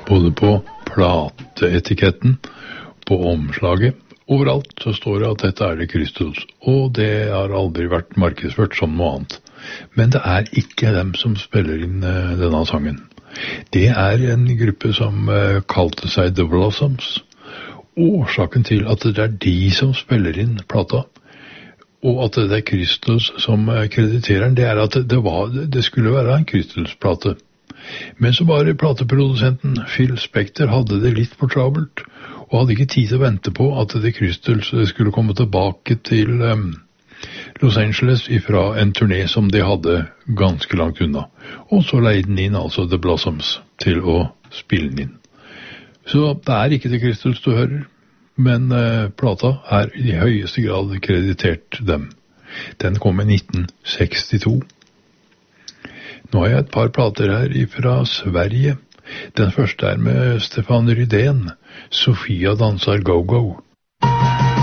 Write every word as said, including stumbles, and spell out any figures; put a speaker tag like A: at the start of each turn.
A: både på plateetiketten, på omslaget. Overalt så står det at dette er det Kristus, og det har aldri vært markedsført som noe annet. Men det er ikke dem som spiller inn uh, denne sangen. Det er en gruppe som uh, kalte seg The Blossoms. Årsaken til at det er de som spiller inn plata, og at det er Kristus som uh, krediterer den, det er at det, var, det skulle være en Kristus-plate. Men så bare plateprodusenten Phil Spector hadde det litt for travelt, og hadde ikke tid til å vente på at det Kristus skulle komme tilbake til um, Los Angeles ifra en turné som de hadde ganske langt unna. Og så leide den inn altså The Blossoms til å spille den inn. Så det er ikke det Kristus du hører, men uh, plata er i høyeste grad kreditert dem. Den kom i nitten sekstito. Nå har jeg et par plater her fra Sverige. Den første er med Stefan Rydén, Sofia dansar go-go.